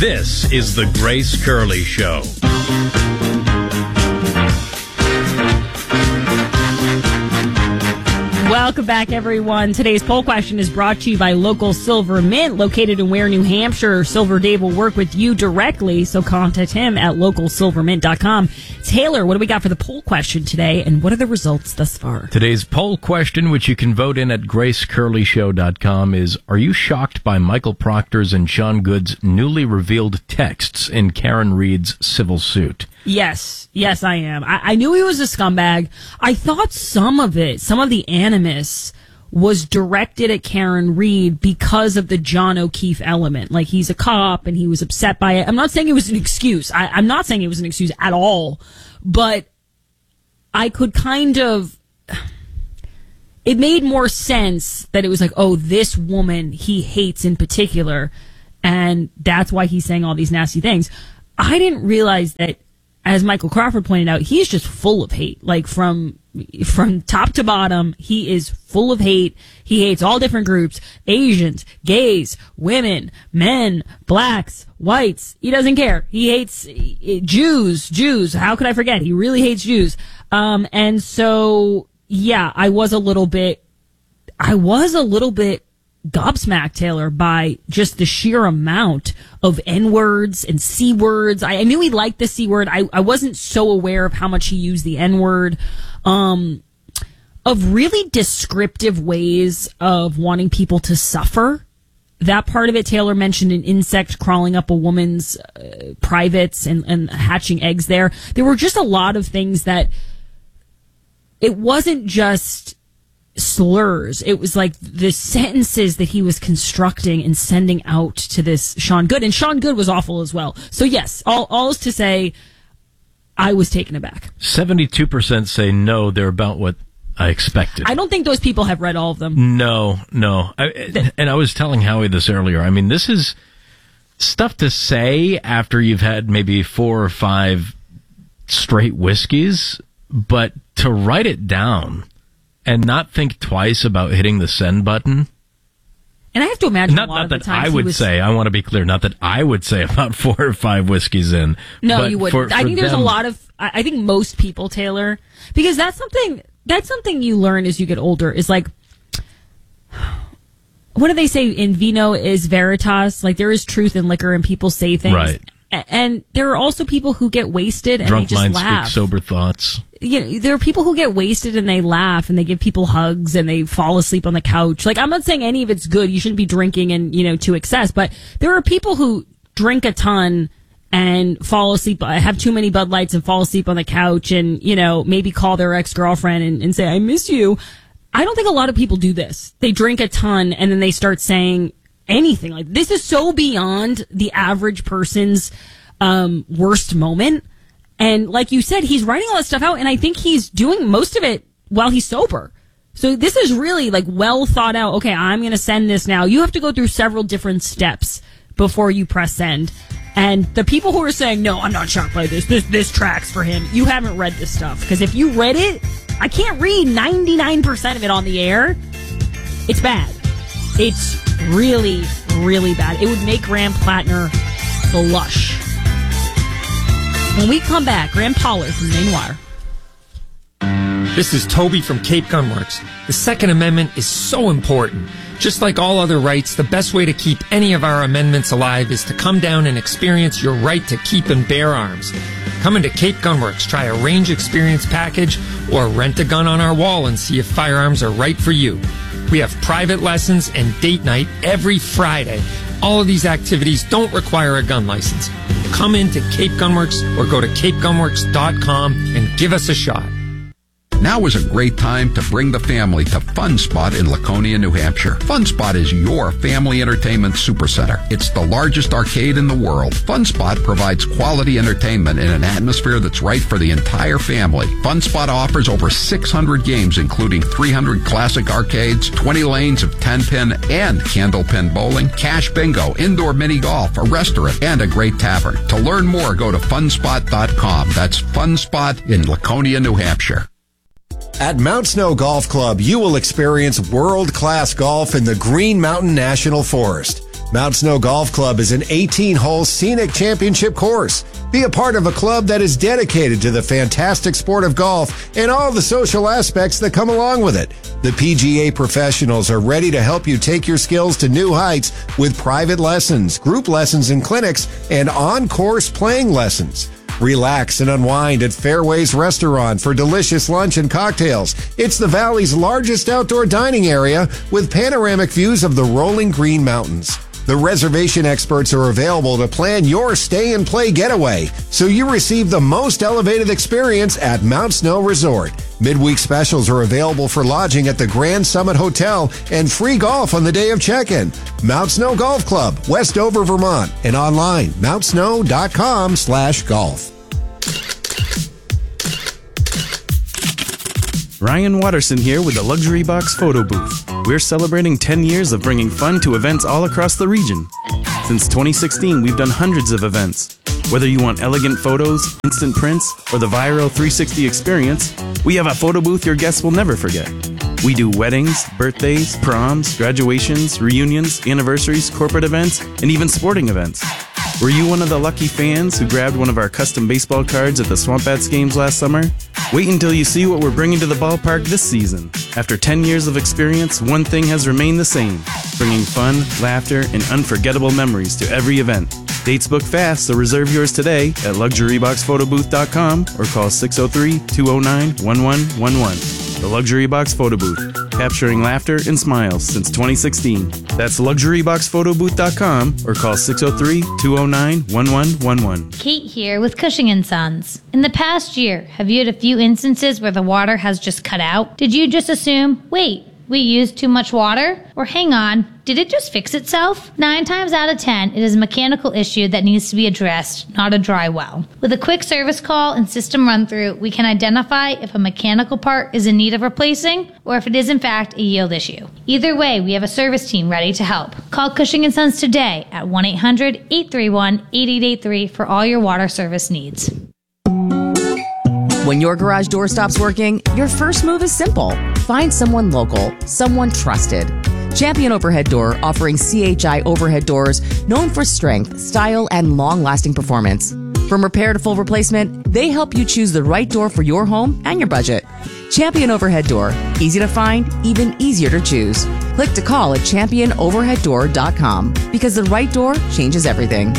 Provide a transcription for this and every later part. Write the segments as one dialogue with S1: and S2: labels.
S1: This is the Grace Curley Show.
S2: Welcome back, everyone. Today's poll question is brought to you by Local Silver Mint, located in Ware, New Hampshire. Silver Dave will work with you directly, so contact him at localsilvermint.com. Taylor, what do we got for the poll question today, and what are the results thus far?
S1: Today's poll question, which you can vote in at gracecurleyshow.com, is, are you shocked by Michael Proctor's and Sean Good's newly revealed texts in Karen Read's civil suit?
S2: Yes, I am. I knew he was a scumbag. I thought some of the animus was directed at Karen Read because of the John O'Keefe element. Like, he's a cop and he was upset by it. I'm not saying it was an excuse. I'm not saying it was an excuse at all. But I could kind of... It made more sense that it was like, oh, this woman he hates in particular, and that's why he's saying all these nasty things. I didn't realize that, as Michael Crawford pointed out, he's just full of hate. Like, from top to bottom, he is full of hate. He hates all different groups: Asians, gays, women, men, blacks, whites. He doesn't care. He hates Jews. How could I forget? He really hates Jews. And so, yeah, I was a little bit gobsmacked, Taylor, by just the sheer amount of N-words and C-words. I knew he liked the C-word. I wasn't so aware of how much he used the N-word. Of really descriptive ways of wanting people to suffer. That part of it, Taylor mentioned an insect crawling up a woman's privates and hatching eggs there. There were just a lot of things that it wasn't just slurs. It was like the sentences that he was constructing and sending out to this Sean Good. And Sean Good was awful as well. So yes, all is to say, I was taken aback.
S1: 72% say no, they're about what I expected.
S2: I don't think those people have read all of them.
S1: No. And I was telling Howie this earlier. I mean, this is stuff to say after you've had maybe 4 or 5 straight whiskeys, but to write it down and not think twice about hitting the send button.
S2: And I have to imagine
S1: not that I would say, I want to be clear, not that I would say about 4 or 5 whiskeys in.
S2: No, you wouldn't. I think there's a lot of, I think most people, Taylor, because that's something you learn as you get older, is like, what do they say? In vino is veritas. Like, there is truth in liquor and people say things.
S1: Right.
S2: And there are also people who get wasted and
S1: drunk
S2: they just
S1: minds
S2: laugh.
S1: Speak sober thoughts.
S2: You know, there are people who get wasted and they laugh and they give people hugs and they fall asleep on the couch. Like, I'm not saying any of it's good. You shouldn't be drinking and, to excess. But there are people who drink a ton and fall asleep, have too many Bud Lights and fall asleep on the couch and, maybe call their ex-girlfriend and say, I miss you. I don't think a lot of people do this. They drink a ton and then they start saying anything. Like, this is so beyond the average person's worst moment. And like you said, he's writing all that stuff out, and I think he's doing most of it while he's sober. So this is really like well thought out. Okay, I'm going to send this now. You have to go through several different steps before you press send. And the people who are saying, no, I'm not shocked by this tracks for him, you haven't read this stuff. Because if you read it, I can't read 99% of it on the air. It's bad. It's really, really bad. It would make Graham Plattner blush. When we come back, Graham Pollard from Maine Wire.
S3: This is Toby from Cape Gunworks. The Second Amendment is so important. Just like all other rights, the best way to keep any of our amendments alive is to come down and experience your right to keep and bear arms. Come into Cape Gunworks, try a range experience package, or rent a gun on our wall and see if firearms are right for you. We have private lessons and date night every Friday. All of these activities don't require a gun license. Come into Cape Gunworks or go to capegunworks.com and give us a shot.
S4: Now is a great time to bring the family to Fun Spot in Laconia, New Hampshire. Fun Spot is your family entertainment supercenter. It's the largest arcade in the world. Fun Spot provides quality entertainment in an atmosphere that's right for the entire family. Fun Spot offers over 600 games, including 300 classic arcades, 20 lanes of 10-pin and candlepin bowling, cash bingo, indoor mini golf, a restaurant, and a great tavern. To learn more, go to funspot.com. That's Fun Spot in Laconia, New Hampshire.
S5: At Mount Snow Golf Club, you will experience world-class golf in the Green Mountain National Forest. Mount Snow Golf Club is an 18-hole scenic championship course. Be a part of a club that is dedicated to the fantastic sport of golf and all the social aspects that come along with it. The PGA professionals are ready to help you take your skills to new heights with private lessons, group lessons and clinics, and on-course playing lessons. Relax and unwind at Fairways Restaurant for delicious lunch and cocktails. It's the Valley's largest outdoor dining area with panoramic views of the rolling Green Mountains. The reservation experts are available to plan your stay and play getaway, so you receive the most elevated experience at Mount Snow Resort. Midweek specials are available for lodging at the Grand Summit Hotel and free golf on the day of check-in. Mount Snow Golf Club, Westover, Vermont, and online, mountsnow.com/golf.
S6: Ryan Watterson here with the Luxury Box Photo Booth. We're celebrating 10 years of bringing fun to events all across the region. Since 2016, we've done hundreds of events. Whether you want elegant photos, instant prints, or the viral 360 experience, we have a photo booth your guests will never forget. We do weddings, birthdays, proms, graduations, reunions, anniversaries, corporate events, and even sporting events. Were you one of the lucky fans who grabbed one of our custom baseball cards at the Swamp Bats games last summer? Wait until you see what we're bringing to the ballpark this season. After 10 years of experience, one thing has remained the same: bringing fun, laughter, and unforgettable memories to every event. Dates book fast, so reserve yours today at LuxuryBoxPhotoBooth.com or call 603-209-1111. The Luxury Box Photo Booth, capturing laughter and smiles since 2016. That's LuxuryBoxPhotoBooth.com or call 603-209-1111.
S7: Kate here with Cushing & Sons. In the past year, have you had a few instances where the water has just cut out? Did you just assume, wait, we used too much water? Or hang on, did it just fix itself? 9 times out of 10, it is a mechanical issue that needs to be addressed, not a dry well. With a quick service call and system run-through, we can identify if a mechanical part is in need of replacing or if it is in fact a yield issue. Either way, we have a service team ready to help. Call Cushing & Sons today at 1-800-831-8883 for all your water service needs.
S8: When your garage door stops working, your first move is simple. Find someone local, someone trusted. Champion Overhead Door, offering CHI overhead doors known for strength, style, and long-lasting performance. From repair to full replacement, they help you choose the right door for your home and your budget. Champion Overhead Door, easy to find, even easier to choose. Click to call at championoverheaddoor.com because the right door changes everything.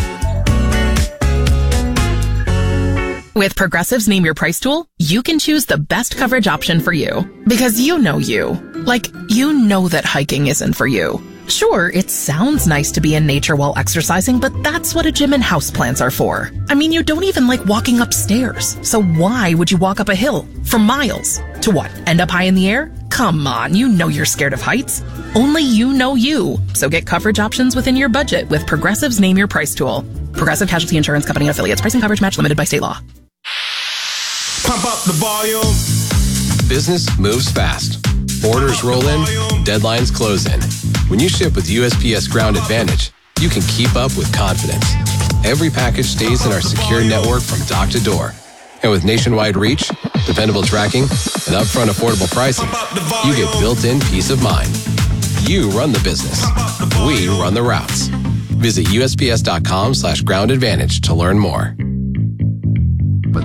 S9: With Progressive's Name Your Price tool, you can choose the best coverage option for you. Because you know you. Like, you know that hiking isn't for you. Sure, it sounds nice to be in nature while exercising, but that's what a gym and houseplants are for. I mean, you don't even like walking upstairs. So why would you walk up a hill for miles? To what, end up high in the air? Come on, you know you're scared of heights. Only you know you. So get coverage options within your budget with Progressive's Name Your Price tool. Progressive Casualty Insurance Company and affiliates. Price and coverage match limited by state law.
S10: Pump up the volume.
S11: Business moves fast. Orders roll in, deadlines close in. When you ship with USPS Ground Advantage, you can keep up with confidence. Every package stays in our secure network from dock to door. And with nationwide reach, dependable tracking, and upfront affordable pricing, you get built-in peace of mind. You run the business. We run the routes. Visit USPS.com/Ground Advantage to learn more.
S4: But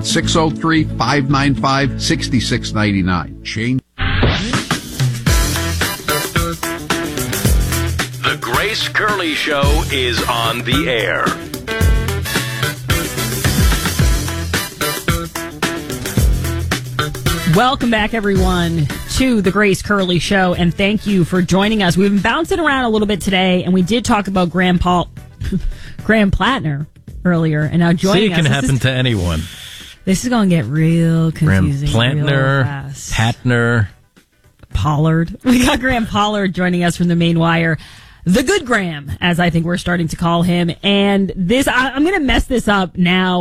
S4: 603-595-6699. Change.
S1: The Grace Curley Show is on the air.
S2: Welcome back, everyone, to the Grace Curley Show, and thank you for joining us. We've been bouncing around a little bit today, and we did talk about Graham Plattner earlier, and now joining us.
S1: See, it can happen to anyone.
S2: This is going to get real confusing.
S1: Graham
S2: Plattner,
S1: Patner,
S2: Pollard. We got Graham Pollard joining us from the Main Wire. The Good Graham, as I think we're starting to call him. And this, I'm going to mess this up now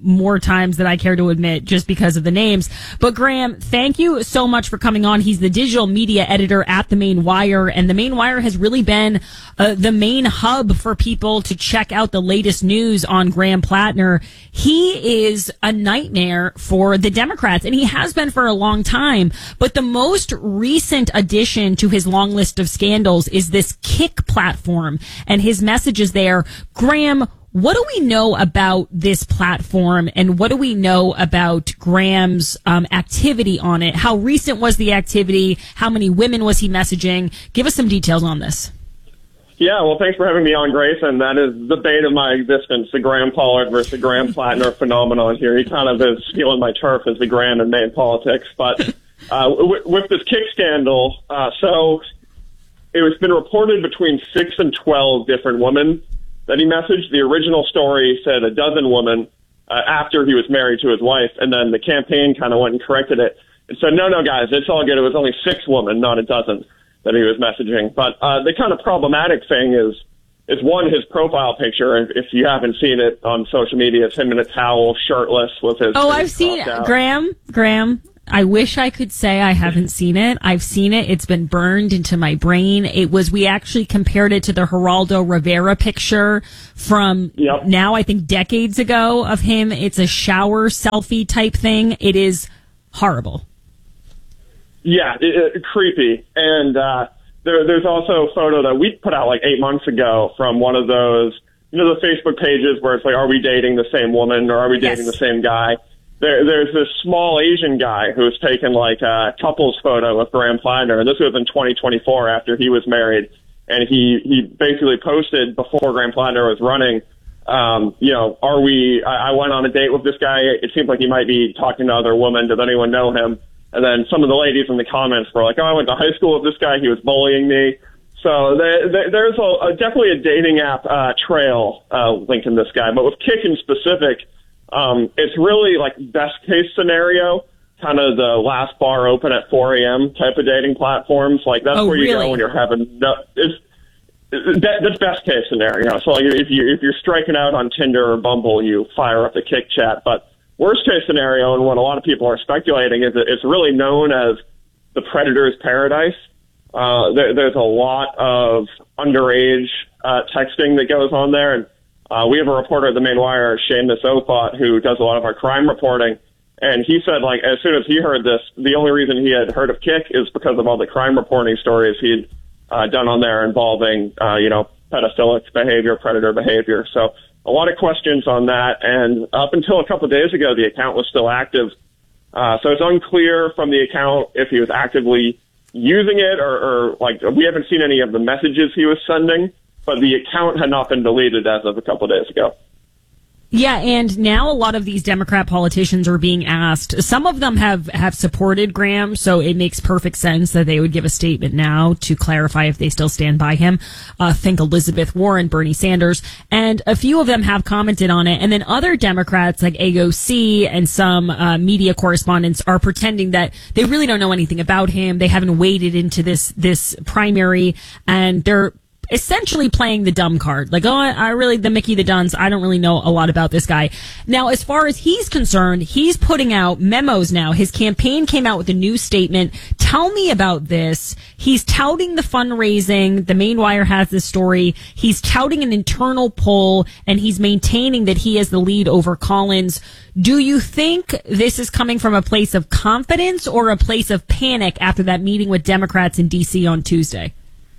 S2: more times than I care to admit just because of the names. But Graham, thank you so much for coming on. He's the digital media editor at The Main Wire, and The Main Wire has really been the main hub for people to check out the latest news on Graham Plattner. He is a nightmare for the Democrats, and he has been for a long time. But the most recent addition to his long list of scandals is this Kick platform and his messages there. Graham, what do we know about this platform, and what do we know about Graham's activity on it? How recent was the activity? How many women was he messaging? Give us some details on this.
S12: Yeah, well, thanks for having me on, Grace. And that is the bane of my existence, the Graham Pollard versus the Graham Plattner phenomenon here. He kind of is stealing my turf as the Graham in Maine politics. But with this Kick scandal, so it's been reported between 6 and 12 different women that he messaged. The original story said a dozen women after he was married to his wife, and then the campaign kind of went and corrected it and said, no, guys, it's all good. It was only 6 women, not a dozen, that he was messaging. But the kind of problematic thing is one, his profile picture. And if you haven't seen it on social media, it's him in a towel, shirtless, with his...
S2: Oh, I've seen it. Graham. I wish I could say I haven't seen it. I've seen it. It's been burned into my brain. We actually compared it to the Geraldo Rivera picture from now, I think, decades ago of him. It's a shower selfie type thing. It is horrible.
S12: Yeah, creepy. And there's also a photo that we put out like 8 months ago from one of those, the Facebook pages where it's like, are we dating the same woman or are we dating the same guy? There's this small Asian guy who's taken like a couple's photo with Graham Plattner, and this was in 2024 after he was married. And he basically posted before Graham Plattner was running, I went on a date with this guy. It seems like he might be talking to other women. Does anyone know him? And then some of the ladies in the comments were like, I went to high school with this guy. He was bullying me. So there's definitely a dating app trail linked in this guy. But with Kick in specific, it's really like best case scenario, kind of the last bar open at 4 a.m. type of dating platforms. Like that's where you go when you're having that's best case scenario. So like if you're striking out on Tinder or Bumble, you fire up the Kick chat. But worst case scenario, and what a lot of people are speculating, is that it's really known as the Predator's Paradise. There's a lot of underage texting that goes on there, and we have a reporter at The Main Wire, Seamus Ophot, who does a lot of our crime reporting, and he said, like, as soon as he heard this, the only reason he had heard of Kick is because of all the crime reporting stories he'd done on there involving, pedophilic behavior, predator behavior. So a lot of questions on that, and up until a couple of days ago, the account was still active. So it's unclear from the account if he was actively using it or we haven't seen any of the messages he was sending. But the account had not been deleted as of a couple of days ago.
S2: Yeah, and now a lot of these Democrat politicians are being asked. Some of them have supported Graham, so it makes perfect sense that they would give a statement now to clarify if they still stand by him. Think Elizabeth Warren, Bernie Sanders, and a few of them have commented on it. And then other Democrats like AOC and some media correspondents are pretending that they really don't know anything about him. They haven't waded into this primary, and they're essentially playing the dumb card. Like, the Mickey the Duns, I don't really know a lot about this guy. Now, as far as he's concerned, he's putting out memos now. His campaign came out with a new statement. Tell me about this. He's touting the fundraising. The Main Wire has this story. He's touting an internal poll, and he's maintaining that he has the lead over Collins. Do you think this is coming from a place of confidence or a place of panic after that meeting with Democrats in D.C. on Tuesday?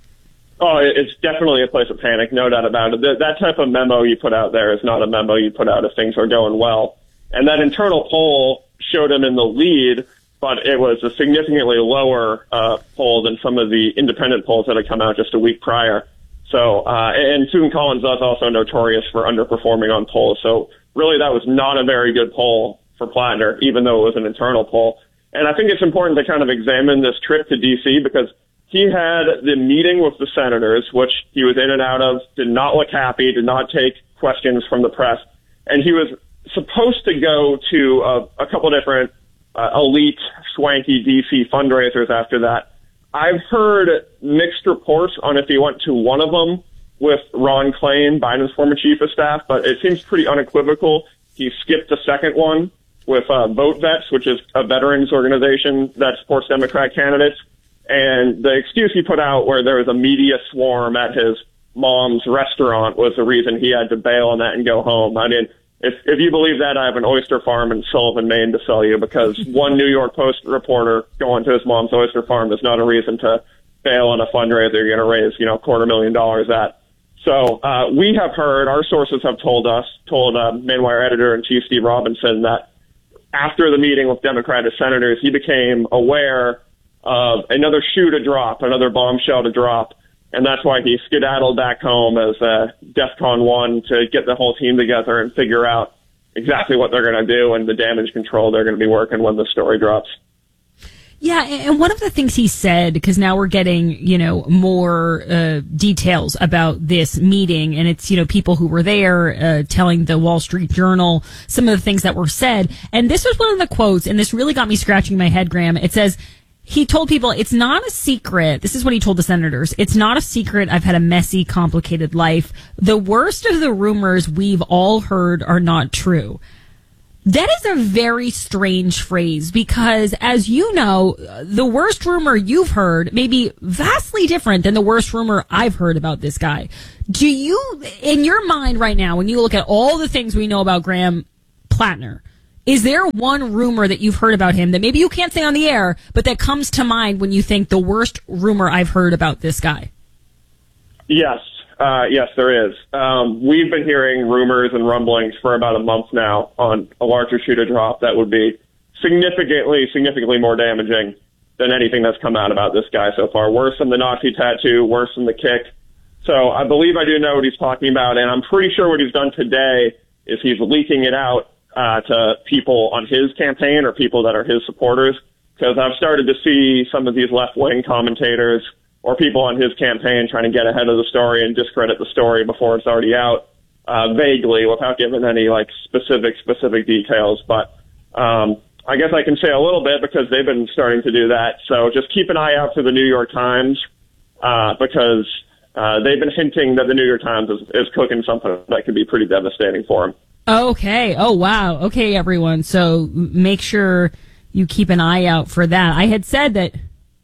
S12: Oh, it's definitely a place of panic, no doubt about it. That type of memo you put out there is not a memo you put out if things are going well. And that internal poll showed him in the lead, but it was a significantly lower poll than some of the independent polls that had come out just a week prior. So, and Susan Collins is also notorious for underperforming on polls. So really that was not a very good poll for Plattner, even though it was an internal poll. And I think it's important to kind of examine this trip to D.C. because he had the meeting with the senators, which he was in and out of, did not look happy, did not take questions from the press. And he was supposed to go to a couple different elite, swanky D.C. fundraisers after that. I've heard mixed reports on if he went to one of them with Ron Klain, Biden's former chief of staff, but it seems pretty unequivocal he skipped the second one with Vote Vets, which is a veterans organization that supports Democrat candidates. And the excuse he put out where there was a media swarm at his mom's restaurant was the reason he had to bail on that and go home. I mean, if you believe that, I have an oyster farm in Sullivan, Maine to sell you, because one New York Post reporter going to his mom's oyster farm is not a reason to bail on a fundraiser you're going to raise, $250,000 at. So we have heard, our sources have told Mainwire editor-in-chief Steve Robinson that after the meeting with Democratic senators, he became aware of another shoe to drop, another bombshell to drop, and that's why he skedaddled back home as DEFCON 1 to get the whole team together and figure out exactly what they're going to do and the damage control they're going to be working when the story drops.
S2: Yeah, and one of the things he said, because now we're getting, more details about this meeting, and it's, people who were there telling the Wall Street Journal some of the things that were said. And this was one of the quotes, and this really got me scratching my head, Graham. It says, he told people, it's not a secret. This is what he told the senators. It's not a secret. I've had a messy, complicated life. The worst of the rumors we've all heard are not true. That is a very strange phrase because, as you know, the worst rumor you've heard may be vastly different than the worst rumor I've heard about this guy. Do you, in your mind right now, when you look at all the things we know about Graham Plattner, is there one rumor that you've heard about him that maybe you can't say on the air, but that comes to mind when you think the worst rumor I've heard about this guy?
S12: Yes. Yes, there is. We've been hearing rumors and rumblings for about a month now on a larger shoe to drop that would be significantly more damaging than anything that's come out about this guy so far. Worse than the Nazi tattoo, worse than the kick. So I believe I do know what he's talking about, and I'm pretty sure what he's done today is he's leaking it out to people on his campaign or people that are his supporters, because I've started to see some of these left-wing commentators or people on his campaign trying to get ahead of the story and discredit the story before it's already out, vaguely, without giving any specific details. But I guess I can say a little bit because they've been starting to do that. So just keep an eye out for the New York Times, because they've been hinting that the New York Times is cooking something that could be pretty devastating for him.
S2: Okay. Oh, wow. Okay, everyone. So make sure you keep an eye out for that. I had said that.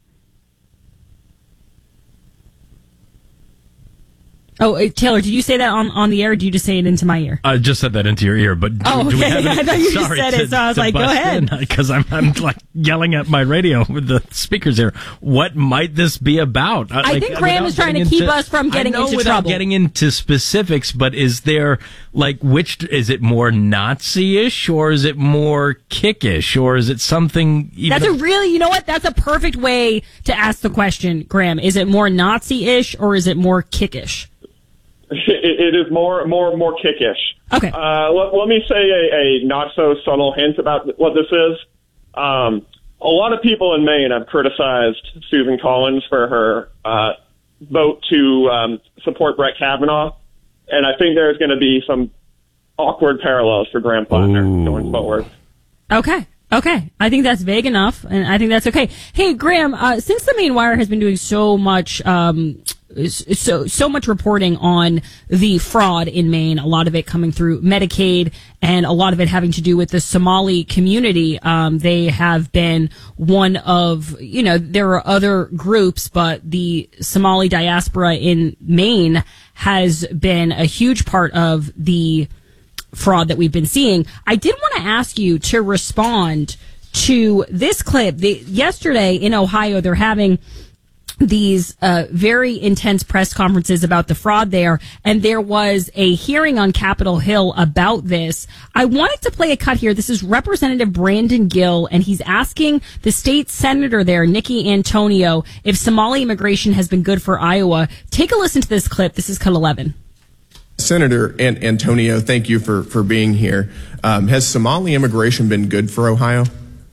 S2: Oh, Taylor, did you say that on the air, or did you just say it into my ear?
S1: I just said that into your ear, but
S2: do we have I thought you just said it, so I was like, go ahead.
S1: Because I'm like yelling at my radio with the speakers here. What might this be about?
S2: I think Graham is trying to keep us from getting into
S1: without
S2: trouble.
S1: Getting into specifics, but is there, which, is it more Nazi-ish, or is it more kick-ish, or is it something even...
S2: you know what? That's a perfect way to ask the question, Graham. Is it more Nazi-ish, or is it more kick-ish?
S12: It is more kickish.
S2: Okay.
S12: Let me say a not so subtle hint about what this is. A lot of people in Maine have criticized Susan Collins for her vote to support Brett Kavanaugh, and I think there's going to be some awkward parallels for Graham Plattner going forward.
S2: Okay. I think that's vague enough, and I think that's okay. Hey, Graham, since the Mainwire has been doing so much reporting on the fraud in Maine, a lot of it coming through Medicaid and a lot of it having to do with the Somali community. They have been one of, there are other groups, but the Somali diaspora in Maine has been a huge part of the fraud that we've been seeing. I did want to ask you to respond to this clip. Yesterday in Ohio, they're having these very intense press conferences about the fraud there, and there was a hearing on Capitol Hill about this. I wanted to play a cut here. This is Representative Brandon Gill, and he's asking the state senator there, Nikki Antonio, if Somali immigration has been good for Iowa. Take a listen to this clip. This is cut 11.
S13: Senator Antonio, thank you for being here. Has Somali immigration been good for Ohio?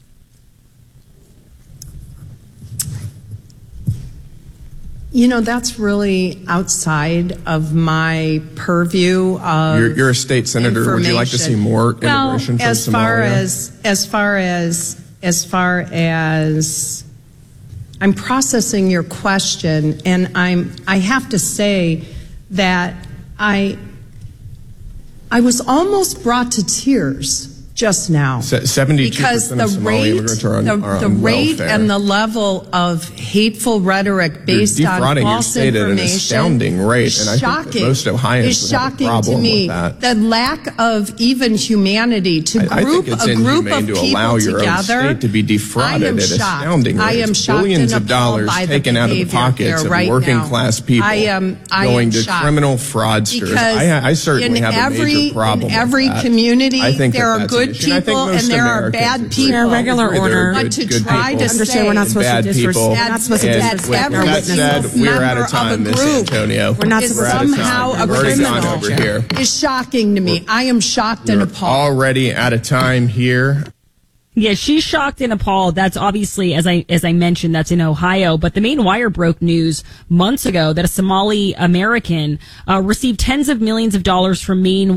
S14: That's really outside of my purview of
S13: You're a state senator. Would you like to see more immigration from Somalia?
S14: As far as I'm processing your question, and I have to say that I was almost brought to tears just now.
S13: 72%
S14: because
S13: of Somali immigrants are on
S14: rate
S13: welfare.
S14: and the level of hateful rhetoric based on
S13: defrauding your
S14: false
S13: state at an
S14: information
S13: astounding rate, and I think that most Ohioans
S14: is
S13: would have a
S14: shocking
S13: problem
S14: to me.
S13: with that.
S14: The lack of even humanity to
S13: I
S14: group
S13: think it's
S14: a group
S13: inhumane
S14: of
S13: to
S14: people
S13: allow your
S14: together.
S13: own state to be defrauded
S14: I am
S13: at
S14: shocked.
S13: astounding rates.
S14: I am shocked
S13: Billions
S14: and
S13: of dollars
S14: appalled by the
S13: taken out of the
S14: behavior
S13: pockets
S14: here
S13: of
S14: right
S13: working
S14: now.
S13: class people
S14: I am
S13: going to
S14: shocked.
S13: criminal fraudsters.
S14: Because
S13: I certainly
S14: in
S13: have a major problem
S14: in every
S13: with that.
S14: community,
S13: I think
S14: there are
S13: that's
S14: good
S13: an issue. I think
S14: people and
S13: most
S14: there are
S13: Americans
S14: bad
S13: agree.
S14: people.
S2: In our regular
S13: There are
S2: order.
S14: But to
S13: good
S14: try
S13: people
S14: to
S2: Understand we're not
S14: say
S2: supposed to
S13: bad people.
S2: disrespect. We're not supposed to
S14: that
S2: disrespect
S14: every
S2: our
S13: That
S2: witnesses.
S13: said, we're out of
S14: member
S13: time,
S14: of a
S13: Miss
S14: group
S13: Antonio.
S2: We're not
S14: is
S2: supposed to
S14: somehow a
S13: We've already gone
S14: criminal
S13: over here.
S14: is shocking to me. I am shocked and
S13: We're
S14: appalled.
S13: already out of time here.
S2: Yeah, she's shocked and appalled. That's obviously, as I mentioned, that's in Ohio. But the Maine Wire broke news months ago that a Somali American received tens of millions of dollars from Maine's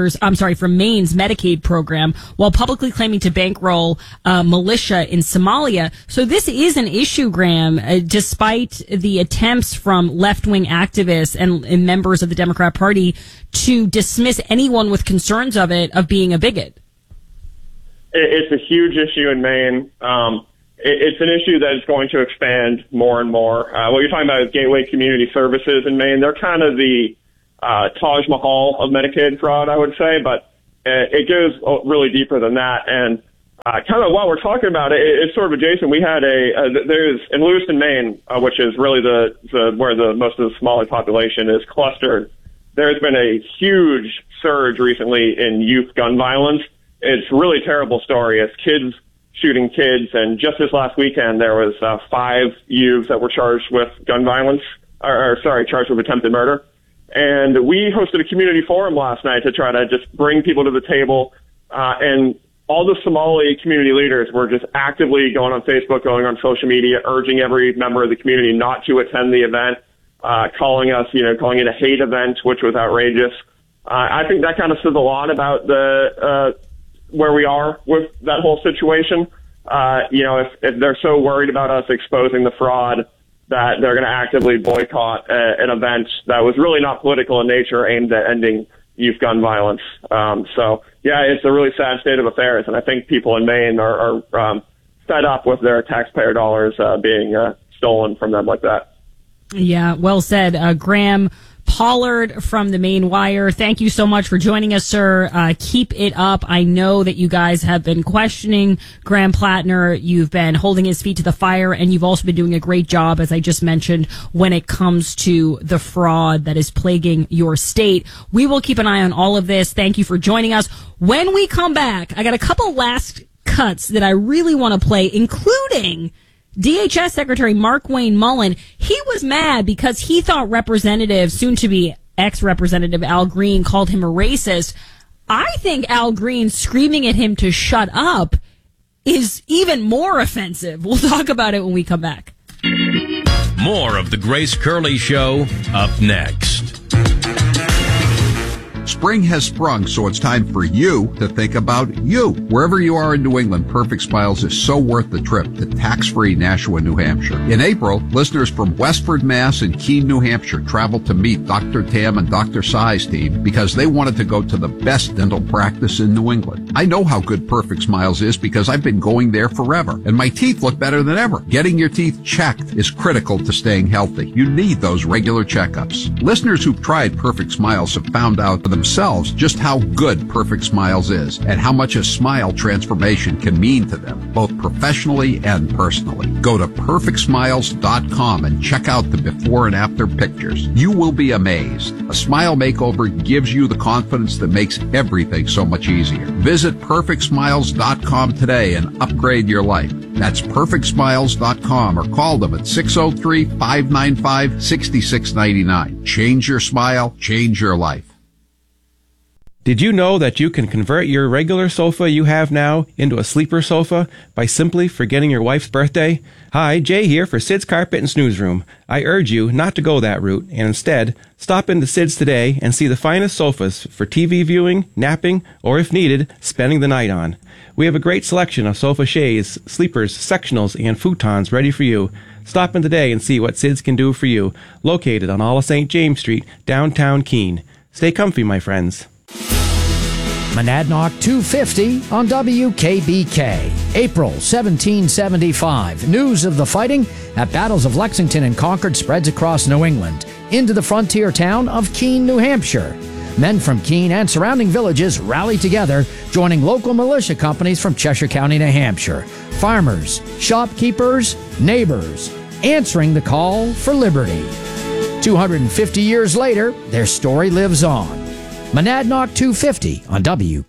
S2: Medicaid program while publicly claiming to bankroll militia in Somalia. So this is an issue, Graham, despite the attempts from left-wing activists and members of the Democrat Party to dismiss anyone with concerns of being a bigot.
S12: It's a huge issue in Maine. It's an issue that is going to expand more and more. What you're talking about is Gateway Community Services in Maine. They're kind of the Taj Mahal of Medicaid fraud, I would say, but it goes really deeper than that. And kind of while we're talking about it, it's sort of adjacent. We had there's in Lewiston, Maine, which is really where the most of the Somali population is clustered. There's been a huge surge recently in youth gun violence. It's a really terrible story. It's kids shooting kids, and just this last weekend there was 5 youths that were charged with gun violence, charged with attempted murder. And we hosted a community forum last night to try to just bring people to the table, and all the Somali community leaders were just actively going on Facebook, going on social media, urging every member of the community not to attend the event, calling it a hate event, which was outrageous. I think that kind of says a lot about where we are with that whole situation. If they're so worried about us exposing the fraud that they're going to actively boycott an event that was really not political in nature, aimed at ending youth gun violence. It's a really sad state of affairs, and I think people in Maine are fed up with their taxpayer dollars being stolen from them like that.
S2: Yeah, well said. Graham Pollard from the Maine Wire, thank you so much for joining us, sir. Keep it up. I know that you guys have been questioning Graham Plattner. You've been holding his feet to the fire, and you've also been doing a great job, as I just mentioned, when it comes to the fraud that is plaguing your state. We will keep an eye on all of this. Thank you for joining us. When we come back, I got a couple last cuts that I really want to play, including DHS Secretary Markwayne Mullin. He was mad because he thought soon-to-be ex-Representative Al Green called him a racist. I think Al Green screaming at him to shut up is even more offensive. We'll talk about it when we come back.
S1: More of the Grace Curley Show up next.
S4: Spring has sprung, so it's time for you to think about you. Wherever you are in New England, Perfect Smiles is so worth the trip to tax-free Nashua, New Hampshire. In April, listeners from Westford, Mass. and Keene, New Hampshire traveled to meet Dr. Tam and Dr. Sai's team because they wanted to go to the best dental practice in New England. I know how good Perfect Smiles is because I've been going there forever, and my teeth look better than ever. Getting your teeth checked is critical to staying healthy. You need those regular checkups. Listeners who've tried Perfect Smiles have found out for themselves just how good Perfect Smiles is and how much a smile transformation can mean to them, both professionally and personally. Go to perfectsmiles.com and check out the before and after pictures. You will be amazed. A smile makeover gives you the confidence that makes everything so much easier. Visit perfectsmiles.com today and upgrade your life. That's perfectsmiles.com or call them at 603-595-6699. Change your smile, change your life.
S15: Did you know that you can convert your regular sofa you have now into a sleeper sofa by simply forgetting your wife's birthday? Hi, Jay here for Sid's Carpet and Snooze Room. I urge you not to go that route and instead stop into Sid's today and see the finest sofas for TV viewing, napping, or if needed, spending the night on. We have a great selection of sofa chaise, sleepers, sectionals, and futons ready for you. Stop in today and see what Sid's can do for you. Located on all of St. James Street, downtown Keene. Stay comfy, my friends.
S16: Monadnock 250 on WKBK. April 1775. News of the fighting at battles of Lexington and Concord spreads across New England into the frontier town of Keene, New Hampshire. Men from Keene and surrounding villages rally together, joining local militia companies from Cheshire County, New Hampshire. Farmers, shopkeepers, neighbors, answering the call for liberty. 250 years later, their story lives on. Monadnock 250 on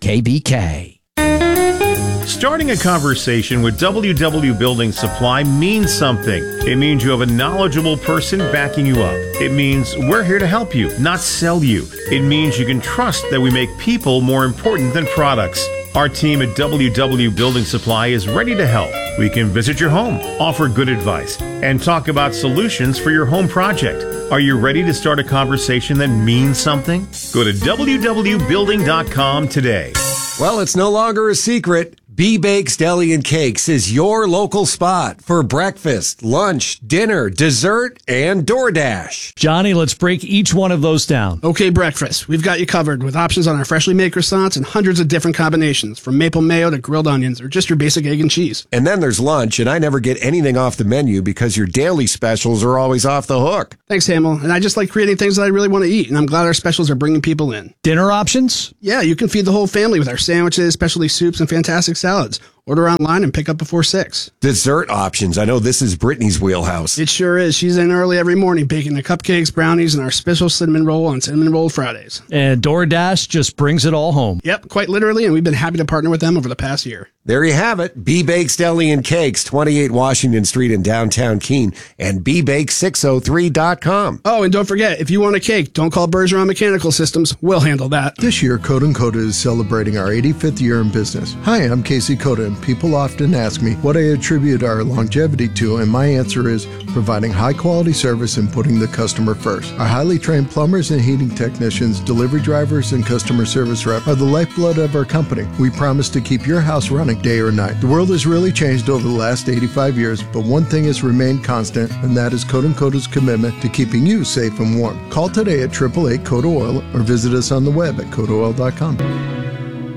S16: WKBK.
S10: Starting a conversation with WW Building Supply means something. It means you have a knowledgeable person backing you up. It means we're here to help you, not sell you. It means you can trust that we make people more important than products. Our team at WW Building Supply is ready to help. We can visit your home, offer good advice, and talk about solutions for your home project. Are you ready to start a conversation that means something? Go to www.building.com today.
S5: Well, it's no longer a secret. B-Bakes Deli and Cakes is your local spot for breakfast, lunch, dinner, dessert, and DoorDash.
S17: Johnny, let's break each one of those down.
S18: Okay, breakfast. We've got you covered with options on our freshly made croissants and hundreds of different combinations, from maple mayo to grilled onions or just your basic egg and cheese.
S5: And then there's lunch, and I never get anything off the menu because your daily specials are always off the hook.
S18: Thanks, Hamill. And I just like creating things that I really want to eat, and I'm glad our specials are bringing people in.
S17: Dinner options?
S18: Yeah, you can feed the whole family with our sandwiches, specialty soups, and fantastic salads. Order online and pick up before 6.
S5: Dessert options. I know this is Brittany's wheelhouse.
S18: It sure is. She's in early every morning baking the cupcakes, brownies, and our special cinnamon roll on Cinnamon Roll Fridays.
S17: And DoorDash just brings it all home.
S18: Yep, quite literally, and we've been happy to partner with them over the past year.
S5: There you have it. B-Bakes Deli and Cakes, 28 Washington Street in downtown Keene, and bbake603.com.
S18: Oh, and don't forget, if you want a cake, don't call Bergeron Mechanical Systems. We'll handle that.
S19: This year, Coda & Coda is celebrating our 85th year in business. Hi, I'm Casey Coda, and people often ask me what I attribute our longevity to, and my answer is providing high-quality service and putting the customer first. Our highly trained plumbers and heating technicians, delivery drivers, and customer service rep are the lifeblood of our company. We promise to keep your house running day or night. The world has really changed over the last 85 years, but one thing has remained constant, and that is Coda & Coda's commitment to keeping you safe and warm. Call today at 888-CODA-OIL or visit us on the web at CODAOIL.com.